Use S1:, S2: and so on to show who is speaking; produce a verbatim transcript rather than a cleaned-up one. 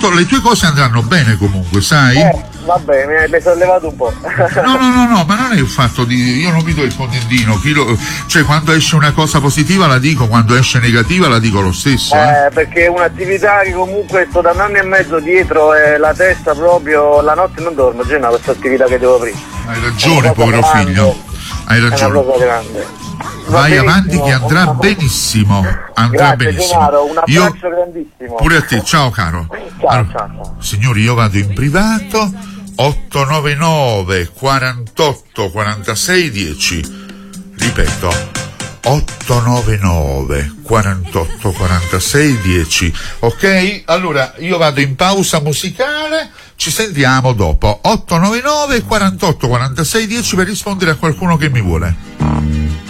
S1: tutto, le tue cose andranno bene comunque, sai?
S2: Eh, vabbè, mi hai mi hai sollevato un po'.
S1: No, no, no, no, ma non è il fatto di... io non mi do il contentino, chi lo... cioè quando esce una cosa positiva la dico, quando esce negativa la dico lo stesso. Eh,
S2: Eh, perché è un'attività che comunque sto da un anno e mezzo dietro e la testa proprio, la notte non dormo, Gemma, questa attività che devo aprire.
S1: Hai
S2: È una
S1: ragione,
S2: cosa
S1: povero
S2: grande.
S1: figlio, hai
S2: È una
S1: ragione.
S2: cosa grande. Va
S1: Vai
S2: benissimo.
S1: avanti che andrà benissimo, andrà
S2: Grazie,
S1: benissimo.
S2: Gennaro, un
S1: Io
S2: abbraccio grandissimo.
S1: pure a te, ciao caro.
S2: Ciao,
S1: Allora,
S2: ciao, ciao.
S1: signori, io vado in privato. Otto nove nove quarantotto quarantasei dieci, ripeto otto nove nove quarantotto quarantasei dieci. Ok? Allora io vado in pausa musicale, ci sentiamo dopo. Otto nove nove quarantotto quarantasei dieci per rispondere a qualcuno che mi vuole.